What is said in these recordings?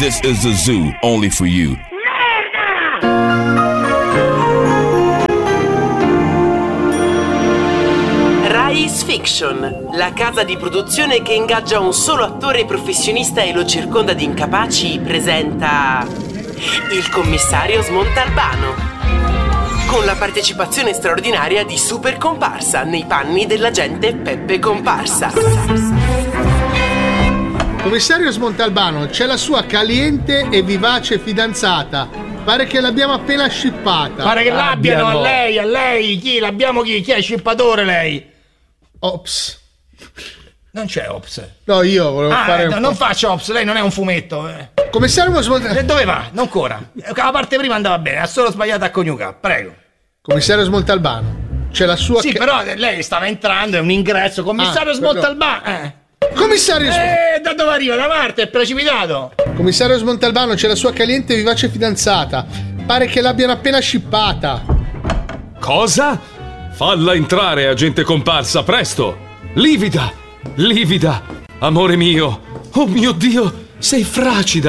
This is a zoo only for you. Rise Fiction, la casa di produzione che ingaggia un solo attore professionista e lo circonda di incapaci, presenta il commissario Smontalbano, con la partecipazione straordinaria di Super Comparsa nei panni dell'agente Peppe Comparsa. Commissario Smontalbano, c'è la sua caliente e vivace fidanzata. Pare che l'abbiamo appena scippata. Pare che l'abbiano a lei. Chi? L'abbiamo chi? Chi è il scippatore lei? Ops. Non c'è Ops. No, io volevo fare no, non faccio Ops, lei non è un fumetto. Commissario Smontalbano. Dove va? Non ancora. La parte prima andava bene, ha solo sbagliato a coniugare, prego. Commissario Smontalbano, c'è la sua... Sì, però lei stava entrando, è un ingresso. Commissario Smontalbano. Commissario da dove arriva? Da Marte, è precipitato. Commissario Smontalbano, c'è la sua caliente e vivace fidanzata. Pare che l'abbiano appena scippata. Cosa? Falla entrare, agente Comparsa, presto! Livida! Amore mio! Oh mio Dio, sei fragida!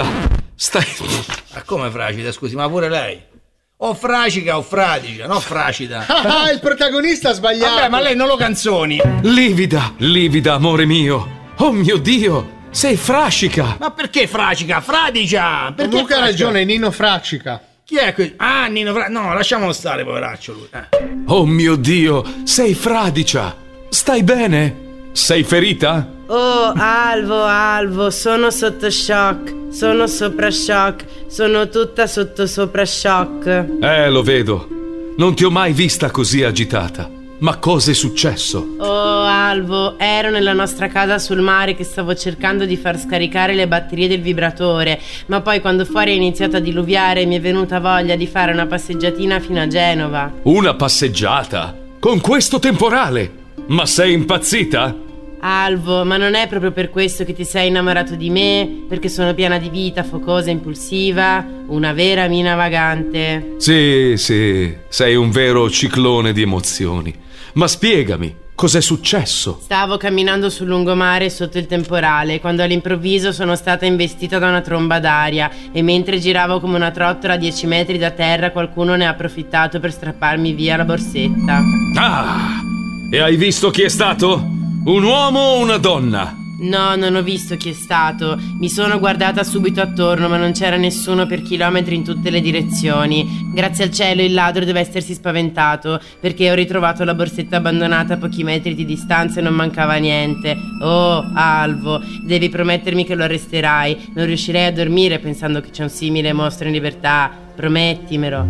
Ma come fragida, scusi, ma pure lei? O fracica o fradicia, no fracida. Ah, il protagonista ha sbagliato. Vabbè, ma lei non lo canzoni. Livida, amore mio! Oh mio Dio, sei frascica! Ma perché frascica? Fradicia! Perché Comunque ha ragione, Nino Frascica. Chi è questo? Ah, Nino Frascica. No, lasciamolo stare, poveraccio lui. Oh mio Dio, sei fradicia! Stai bene? Sei ferita? Oh, Alvo, sono sotto shock. Sono sopra shock. Sono tutta sotto sopra shock. Lo vedo. Non ti ho mai vista così agitata. Ma cosa è successo? Oh, Alvo, ero nella nostra casa sul mare che stavo cercando di far scaricare le batterie del vibratore, ma poi quando fuori è iniziato a diluviare mi è venuta voglia di fare una passeggiatina fino a Genova. Una passeggiata? Con questo temporale? Ma sei impazzita? Alvo, ma non è proprio per questo che ti sei innamorato di me? Perché sono piena di vita, focosa, impulsiva, una vera mina vagante. Sì, sei un vero ciclone di emozioni. Ma spiegami, cos'è successo? Stavo camminando sul lungomare sotto il temporale quando all'improvviso sono stata investita da una tromba d'aria e mentre giravo come una trottola a 10 metri da terra qualcuno ne ha approfittato per strapparmi via la borsetta. Ah! E hai visto chi è stato? Un uomo o una donna? No, non ho visto chi è stato. Mi sono guardata subito attorno, ma non c'era nessuno per chilometri in tutte le direzioni. Grazie al cielo il ladro deve essersi spaventato, perché ho ritrovato la borsetta abbandonata a pochi metri di distanza e non mancava niente. Oh, Alvo, devi promettermi che lo arresterai. Non riuscirei a dormire pensando che c'è un simile mostro in libertà. Promettimelo.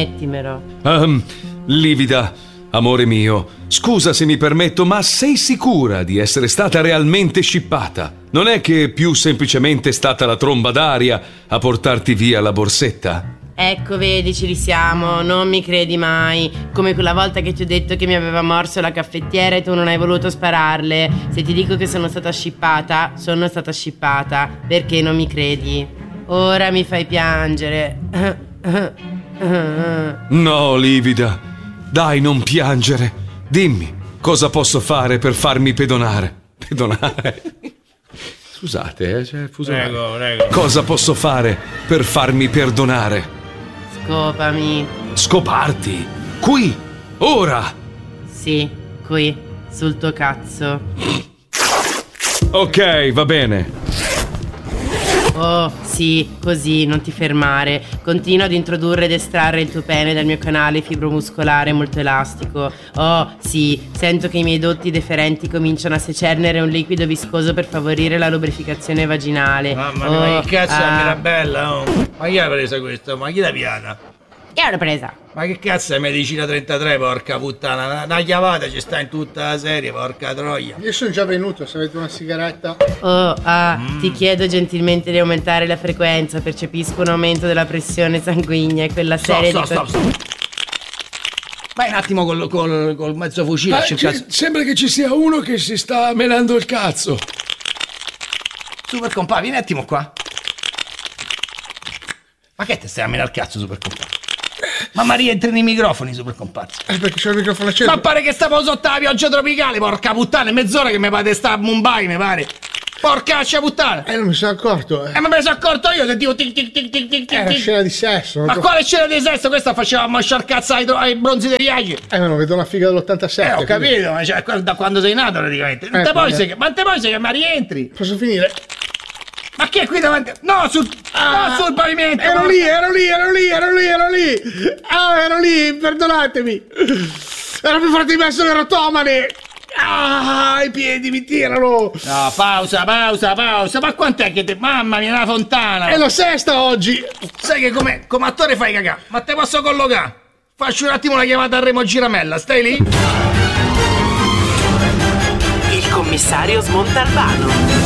Livida, amore mio, scusa se mi permetto, ma sei sicura di essere stata realmente scippata? Non è che più semplicemente è stata la tromba d'aria a portarti via la borsetta? Ecco, vedi, ci risiamo, non mi credi mai. Come quella volta che ti ho detto che mi aveva morso la caffettiera e tu non hai voluto spararle. Se ti dico che sono stata scippata, sono stata scippata. Perché non mi credi? Ora mi fai piangere. No, Livida, dai, non piangere. Dimmi, cosa posso fare per farmi pedonare? Scusate, Prego. Cosa posso fare per farmi perdonare? Scopami. Scoparti? Qui? Ora? Sì, qui, sul tuo cazzo. Ok, va bene. Oh, sì, così, non ti fermare. Continua ad introdurre ed estrarre il tuo pene dal mio canale fibromuscolare molto elastico. Oh, sì, sento che i miei dotti deferenti cominciano a secernere un liquido viscoso per favorire la lubrificazione vaginale. Mamma mia, ma che cazzo è Mirabella? Oh. Ma chi l'ha presa questa? Ma chi l'ha piata? Io l'ho presa. Ma che cazzo è medicina 33, porca puttana? Una chiavata ci sta in tutta la serie, porca troia. Io sono già venuto, se avete una sigaretta. Oh, ti chiedo gentilmente di aumentare la frequenza. Percepisco un aumento della pressione sanguigna e quella serie Stop. Vai un attimo col mezzo fucile a cercare. Sembra che ci sia uno che si sta menando il cazzo. Super compà, vieni un attimo qua. Ma che te stai a menare il cazzo, super compà? Ma Maria, entri nei microfoni, super comparsa. Perché c'è il microfono acceso. Ma pare che stavo sotto la pioggia tropicale, porca puttana, è mezz'ora che mi pare sta a Mumbai, mi pare. Porcaccia puttana! Non mi sono accorto. Ma me ne sono accorto io, sentivo tic tic tic tic tic È una tic. scena di sesso. Ma quale scena di sesso? Questa faceva mosciar cazzo ai bronzi dei Riaci. Ma non vedo una figa dell'87. Ho capito, ma cioè, da quando sei nato praticamente. Ma te poi sei che mi rientri? Posso finire? Ma che è qui davanti? No, sul pavimento! Ero lì! Ah, ero lì, perdonatemi! Era più forte di me, sono erotomane! Ah, i piedi mi tirano! No, pausa! Ma quant'è che te... Mamma mia, una fontana! È la sesta oggi! Sai che come attore fai cagà? Ma te posso collocare? Faccio un attimo una chiamata a Remo Giramella, stai lì? Il commissario Smontalbano.